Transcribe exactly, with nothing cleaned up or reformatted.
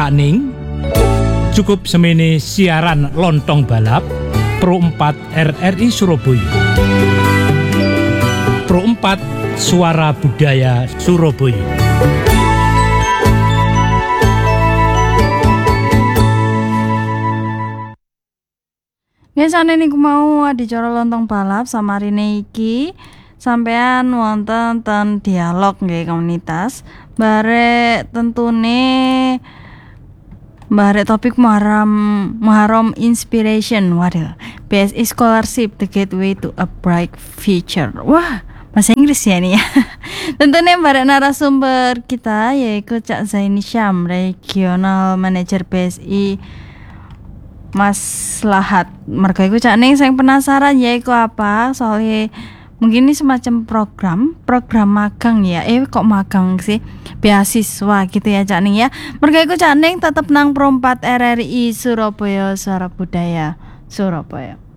Cakning cukup semene siaran lontong balap Pro empat R R I Surabaya. Pro empat Suara Budaya Surabaya. Biasane niku mau adicara lontong balap samarine iki sampean wonten ten dialog nggih komunitas bare tentune bare topik Muharram Muharram Inspiration. Waduh, B S I Scholarship The Gateway to a Bright Future. Wah, bahasa Inggris ya ini ya. Tentunya bare narasumber kita yaitu Cak Zaini Syam, Regional Manager B S I Maslahat. Mergo iku Cak Ning sing penasaran yaiku apa? Soalnya mungkin ini semacam program, program magang ya. Eh kok magang sih? Beasiswa gitu ya Cak Ning ya. Mergo iku Cak Ning tetep nang Pro empat R R I Surabaya, Suara Budaya Surabaya.